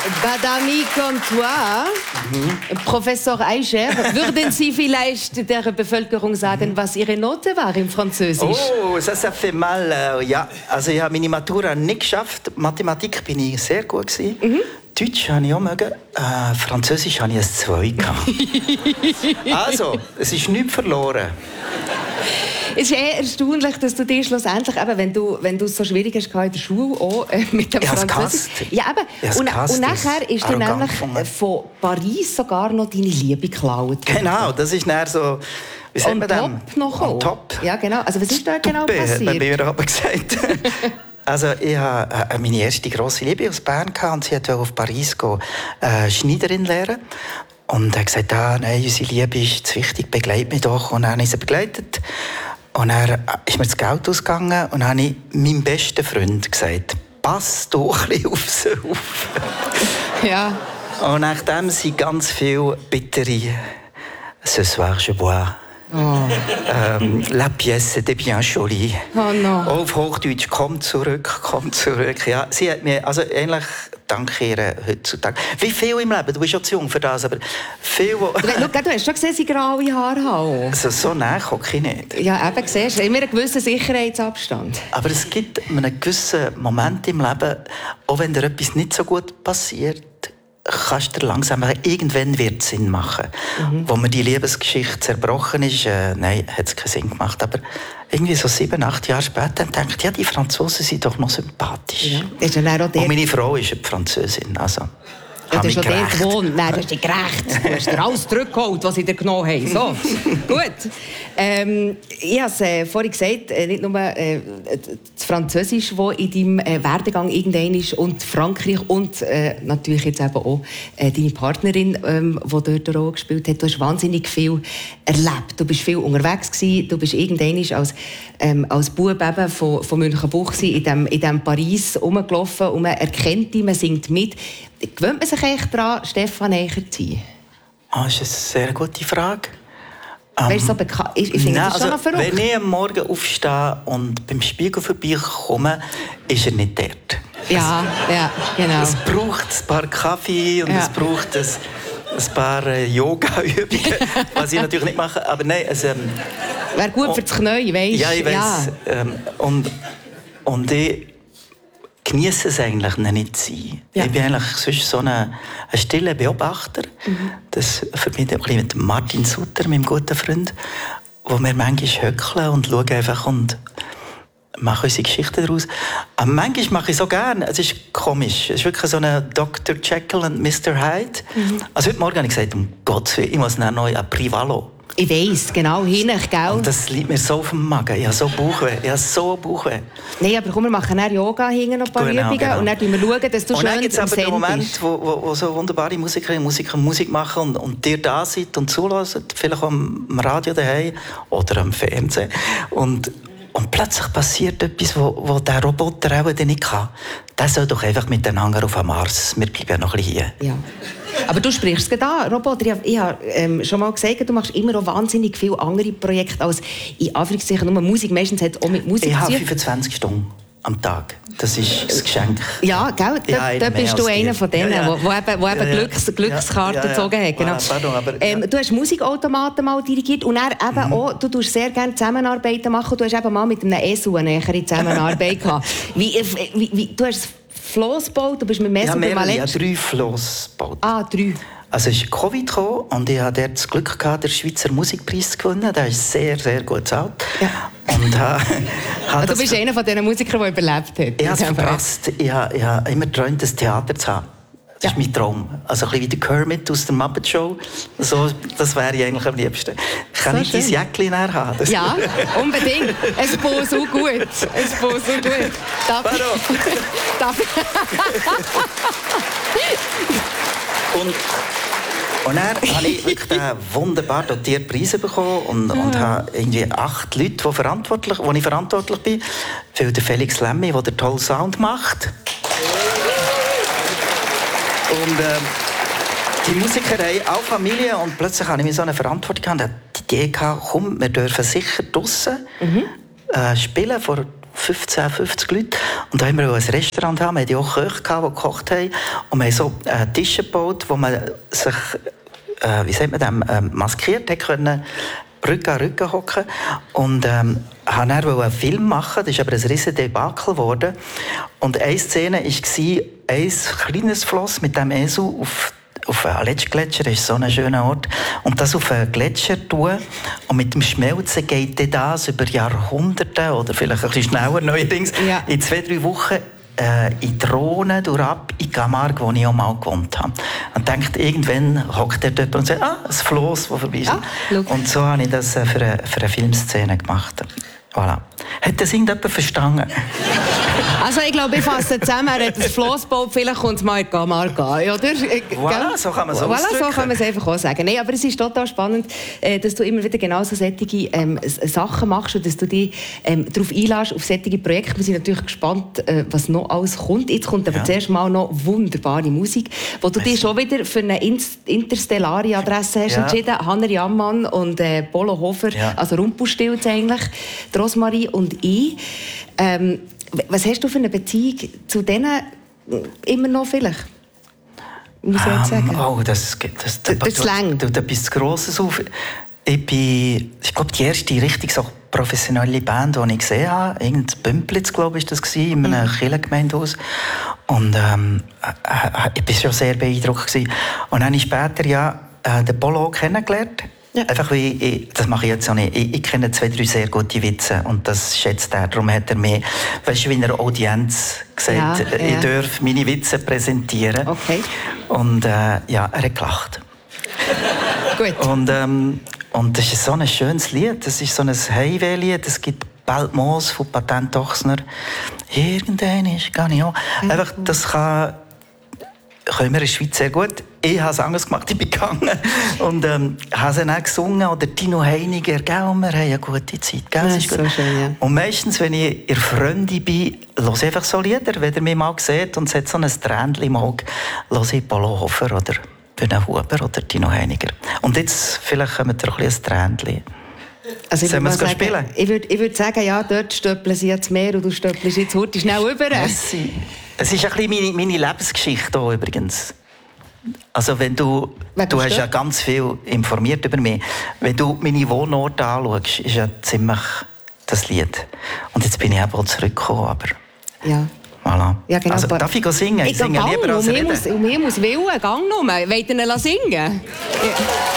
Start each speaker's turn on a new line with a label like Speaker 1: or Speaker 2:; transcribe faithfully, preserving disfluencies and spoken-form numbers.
Speaker 1: Badami comme toi, mhm. Professor Eicher, würden Sie vielleicht der Bevölkerung sagen, was Ihre Note war im Französisch?
Speaker 2: Oh, ça, ça fait mal. Äh, ja, also ich habe meine Matura nicht geschafft. Mathematik bin ich sehr gut gewesen. Mhm. Deutsch habe ich auch mögen. Äh, Französisch habe ich ein zwei gehabt. Also, es ist nichts verloren.
Speaker 1: Es ist eher erstaunlich, dass du dir schlussendlich, eben, wenn du wenn du es so schwierig hast in der Schule, auch äh, mit dem Französisch. Ja, eben. Und, und nachher ist dir nämlich gefunden. Von Paris sogar noch deine Liebe geklaut.
Speaker 2: Genau, das ist dann so. Wie sagt man
Speaker 1: dem? Top noch
Speaker 2: On top.
Speaker 1: Ja, genau. Also was ist da genau passiert?
Speaker 2: Hat man mir aber gesagt. Also ich hatte meine erste grosse Liebe aus Bern und sie wollte auf Paris gehen, äh, Schneiderin lernen. Und er hat gesagt, ah, nein, unsere Liebe ist zu wichtig, begleite mich doch. Und dann habe ich sie begleitet. Und dann ist mir das Geld ausgegangen und dann habe ich meinem besten Freund gesagt, pass doch ein bisschen auf sie auf.
Speaker 1: Ja.
Speaker 2: Und nachdem sind ganz viele bittere «Ce soir je bois». Oh. Ähm, «La pièce était bien jolie».
Speaker 1: Oh no.
Speaker 2: Auf Hochdeutsch «Komm zurück, komm zurück». Ja, sie hat mir, also eigentlich danke ihr heutzutage. Wie viel im Leben, du bist ja zu jung für das, aber viel... Wo
Speaker 1: du, du hast schon gesehen, sie graue Haare haben.
Speaker 2: Also so nah gucke ich nicht.
Speaker 1: Ja, eben, siehst du, immer einen gewissen Sicherheitsabstand.
Speaker 2: Aber es gibt einen gewissen Moment im Leben, auch wenn dir etwas nicht so gut passiert, kannst du dir langsam, irgendwann wird es Sinn machen. Mhm. Wo mir die Liebesgeschichte zerbrochen ist, äh, nein, hat es keinen Sinn gemacht. Aber irgendwie so sieben, acht Jahre später denke ich, ja, die Franzosen sind doch noch sympathisch. Ja.
Speaker 1: Ist ja auch der...
Speaker 2: Und meine Frau ist eine Französin, also...
Speaker 1: Ja, das ist schon der gewohnt. Nein, du hast dich gerecht. Du hast dir alles zurückgeholt, was sie dir genommen haben. So, gut. Ähm, ich habe es äh, vorhin gesagt, äh, nicht nur äh, das Französisch, das in deinem äh, Werdegang irgendein ist, und Frankreich und äh, natürlich jetzt eben auch äh, deine Partnerin, ähm, die dort eine Rolle gespielt hat. Du hast wahnsinnig viel erlebt. Du bist viel unterwegs gewesen. Du bist irgendein als, ähm, als Bub eben von, von Münchenbuchsee in dem, in dem Paris rumgelaufen und man erkennt dich, man singt mit. Gewöhnt man sich echt daran, Stefan Eicher zu sein?
Speaker 2: Oh, das ist eine sehr gute Frage.
Speaker 1: Ähm, weißt du, so bekannt? Ich, ich finde das
Speaker 2: also,
Speaker 1: schon noch verrückt.
Speaker 2: Wenn ich am Morgen aufstehe und beim Spiegel vorbeikomme, ist er nicht dort.
Speaker 1: Ja, es, ja, genau.
Speaker 2: Es braucht ein paar Kaffee und ja. es braucht ein, ein paar äh, Yoga-Übungen, was ich natürlich nicht mache. Aber nein, es... Ähm,
Speaker 1: wäre gut für das Knie, weißt du?
Speaker 2: Ja, ich weiss.
Speaker 1: Ja.
Speaker 2: Ähm, und, und ich... genieße es eigentlich nicht zu sein. Ja. Ich bin eigentlich sonst so ein, ein stiller Beobachter. Mhm. Das verbinde ich mit Martin Sutter, meinem guten Freund, wo wir manchmal höckeln und schauen einfach und machen unsere Geschichten daraus. Aber manchmal mache ich so gerne. Es ist komisch. Es ist wirklich so ein Doktor Jekyll und Mister Hyde. Mhm. Also heute Morgen habe ich gesagt, um Gottes Willen, ich muss noch neu ein Privalo.
Speaker 1: Ich weiss, genau, hinten, gell?
Speaker 2: Und das liegt mir so auf dem Magen. Ich habe so Bauchweh. Ich habe so Bauchweh.
Speaker 1: Nein, aber komm, wir machen dann Yoga, hinten noch ein paar genau, Übungen. Genau. Und dann schauen wir, schauen, dass du
Speaker 2: und
Speaker 1: schön
Speaker 2: dann gibt es aber den Moment,
Speaker 1: bist.
Speaker 2: wo, wo, wo so wunderbare Musikerinnen und Musiker Musik machen und, und dir da sind und zulassen, vielleicht am Radio daheim oder am Fernsehen. Und, und plötzlich passiert etwas, wo, wo der Roboter auch nicht kann. Der soll doch einfach mit den Angern auf dem Mars. Wir bleiben noch ein bisschen hier.
Speaker 1: Ja. Aber du sprichst es an, Roboter. Ich habe, ich habe ähm, schon mal gesagt, du machst immer noch wahnsinnig viele andere Projekte als in Anführungszeichen nur Musik. Meistens hat es auch mit Musik.
Speaker 2: Ich habe fünfundzwanzig Stunden am Tag. Das ist das Geschenk.
Speaker 1: Ja, gell? Da, ja, da bist du einer von denen, der ja, ja. wo, wo eben, wo eben ja, ja. Glücks, Glückskarte ja, ja, ja. gezogen hat. Genau.
Speaker 2: Pardon, aber, ja.
Speaker 1: ähm, du hast Musikautomaten mal dirigiert und dann eben mhm. auch, du tust sehr gerne Zusammenarbeiten machen. Du hast eben mal mit einem E S U eine nähere Zusammenarbeit gehabt. Wie, wie, wie, du hast Floss gebaut, du bist mit Messer
Speaker 2: ja,
Speaker 1: beim
Speaker 2: ja, drei Floss gebaut.
Speaker 1: Ah, drei.
Speaker 2: Also es ist Covid gekommen und ich hatte das Glück gehabt, den Schweizer Musikpreis zu gewinnen. Der ist sehr, sehr gut bezahlt. Ja. Und, äh,
Speaker 1: also du bist einer von diesen Musikern, der überlebt hat.
Speaker 2: Ich habe es verpasst. Ich habe, ich habe immer geträumt, ein Theater zu haben. Das ja. ist mein Traum. Also ein bisschen wie der Kermit aus der Muppet Show. So, das wäre ich eigentlich am liebsten. Kann so ich dein Jäckchen näher haben? Das
Speaker 1: ja, unbedingt. Es ist so gut. Es ist so gut. Darf ich? Darf ich?
Speaker 2: Und, und dann habe ich wirklich einen wunderbar dotierten Preis bekommen und, und habe irgendwie acht Leute, die verantwortlich, wo ich verantwortlich bin. Für den Felix Lemmy, der den tollen Sound macht. Und äh, die Musiker haben auch Familie und plötzlich hatte ich mir so eine Verantwortung gehabt und die Idee gehabt, komm, wir dürfen sicher draussen mhm. äh, spielen vor fünfzehn, fünfzig Leute. Und da haben wir ein Restaurant haben, wir hatten auch Köche, die gekocht haben. Und wir haben so äh, Tische gebaut, wo man sich, äh, wie sagt man das, äh, maskiert hat können, Rücken an Rücken hocken. Und ähm, wollte dann einen Film machen, das ist aber ein riesiges Debakel geworden. Und eine Szene war ein kleines Floss mit dem Esel auf auf einen Aletschgletscher, das ist so ein schöner Ort, und das auf einen Gletscher tun und mit dem Schmelzen geht das über Jahrhunderte oder vielleicht ein bisschen schneller neuerdings, ja. in zwei, drei Wochen äh, in die Rhone durchab, in Camargue, wo ich auch mal gewohnt habe. Und denkt, irgendwann hockt der dort und sagt, ah, ein Floss, das vorbei ist. Ah, und so habe ich das äh, für, eine, für eine Filmszene gemacht. Voilà. Hat das irgendjemand verstanden?
Speaker 1: Also ich glaube, ich fasse zusammen, er hat ein Flossboot, vielleicht kommt es mal in Camargue, oder?
Speaker 2: Voilà, so kann man es
Speaker 1: voilà, so kann man es einfach auch sagen. Nein, aber es ist total spannend, dass du immer wieder genau so solche ähm, Sachen machst und dass du dich ähm, darauf einlässt, auf solche Projekte. Wir sind natürlich gespannt, äh, was noch alles kommt. Jetzt kommt aber ja. zuerst mal noch wunderbare Musik, wo du dich schon wieder für eine interstellare Adresse hast ja. entschieden. Hanner Jammann und äh, Polo Hofer, ja. also Rumpelstilz eigentlich, Rosmarie und ich. Ähm, Was hast du für eine Beziehung zu denen immer noch vielleicht? Muss ich jetzt sagen?
Speaker 2: Um, oh, das, das, das,
Speaker 1: das, das
Speaker 2: du, du, du bist Grosses auf. Ich bin, ich glaube, die erste richtig so professionelle Band, die ich gesehen habe, irgendein Bümplitz, glaube ich, das war, in einem mhm. Kirchengemeindehaus. Und ähm, ich war schon sehr beeindruckt gewesen. Und dann habe ich später ja äh, den Polo kennengelernt. Ja. Einfach wie ich, das mache ich jetzt auch nicht. Ich, ich kenne zwei, drei sehr gute Witze und das schätzt er. Darum hat er mir, weißt du, wie in einer Audienz gesagt, ja, ich ja. darf meine Witze präsentieren.
Speaker 1: Okay.
Speaker 2: Und äh, ja, er hat gelacht.
Speaker 1: Gut.
Speaker 2: Und, ähm, und das ist so ein schönes Lied. Das ist so ein Heimweh-Lied. Es gibt Bald Moos von Patent Ochsner. Irgendwann ist gar nicht auch. Mhm. Einfach, das kann... können wir in der Schweiz sehr gut. Ich habe es anders gemacht, ich bin gegangen und ähm, habe es dann auch gesungen. Oder Tino Heiniger, gell, wir haben eine gute Zeit. Gell,
Speaker 1: das ist gut. So schön, ja.
Speaker 2: Und meistens, wenn ich in Freunde bin, höre ich einfach so Lieder. Wenn ihr mich mal seht und es hat so ein Tränchen im Auge, höre ich Polo Hofer oder Bühne Huber oder Tino Heiniger. Und jetzt vielleicht kommt ihr ein bisschen ein Tränchen.
Speaker 1: Also
Speaker 2: Sollen wir es
Speaker 1: sagen,
Speaker 2: spielen?
Speaker 1: Ich würde ich würd sagen, ja, dort stöppeln sie jetzt mehr und du stöppelst jetzt heute schnell rüber.
Speaker 2: Merci. Es ist ein bisschen meine, meine Lebensgeschichte hier übrigens. Also wenn du, Wer du hast ja ganz viel informiert über mich. Wenn du meine Wohnorte anschaust, ist ja ziemlich das Lied. Und jetzt bin ich eben zurückgekommen, aber...
Speaker 1: Ja.
Speaker 2: Voilà.
Speaker 1: Ja, genau.
Speaker 2: Also darf ich singen? Ich, ich singe lieber als reden.
Speaker 1: Und mir muss Willen, gang nur. Wollt ihr ihn singen? Ja.